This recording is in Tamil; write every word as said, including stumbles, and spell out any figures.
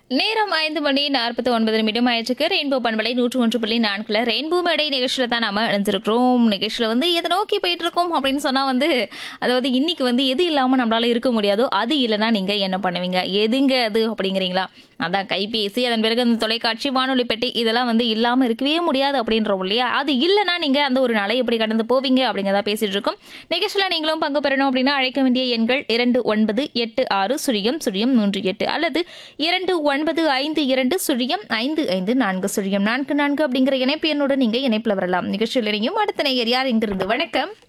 நேரம் ஐந்து மணி நாற்பத்தி ஒன்பது நிமிடம் ஆயிடுச்சுக்கு ரெயின்போ பண்பலை நூற்று ஒன்று புள்ளி நான்குல ரெயின்போ மேடை நிகழ்ச்சியில தான் நாம இணைஞ்சிருக்கிறோம். நிகழ்ச்சியில வந்து எதை நோக்கி போயிட்டு இருக்கோம் அப்படின்னு சொன்னா வந்து அதாவது இன்னைக்கு வந்து எது இல்லாம நம்மளால இருக்க முடியாதோ அது இல்லைன்னா நீங்க என்ன பண்ணுவீங்க, எதுங்க அது அப்படிங்கிறீங்களா? அதான் கைபேசி, அதன் பிறகு அந்த தொலைக்காட்சி, வானொலி பெட்டி இதெல்லாம் வந்து இல்லாம இருக்கவே முடியாது அப்படின்றோம் இல்லையா? அது இல்லைன்னா நீங்க அந்த ஒரு நாளை எப்படி கடந்து போவீங்க அப்படிங்கிறதா பேசிட்டு இருக்கோம். நிகழ்ச்சியில நீங்களும் பங்கு பெறணும் அப்படின்னா அழைக்க வேண்டிய எண்கள் இரண்டு ஒன்பது எட்டு ஆறு சுழியம் சுழியம் மூன்று எட்டு அல்லது இரண்டு ஒன்பது ஐந்து இரண்டு சுழியம் ஐந்து ஐந்து நான்கு சுழியம் நான்கு நான்கு அப்படிங்கிற இணைப்பு எண்ணோட நீங்க இணைப்புல வரலாம். நிகழ்ச்சியில் இணையும் அடுத்த நேயர் யார் இங்கிருந்து? வணக்கம்.